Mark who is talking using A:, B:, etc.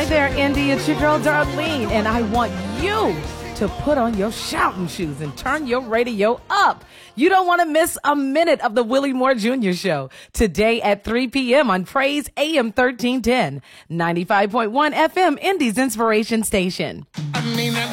A: Hi there, Indy. It's your girl, Darlene, and I want you to put on your shouting shoes and turn your radio up. You don't want to miss a minute of the Willie Moore Jr. Show today at 3 p.m. on Praise AM 1310, 95.1 FM, Indy's Inspiration Station.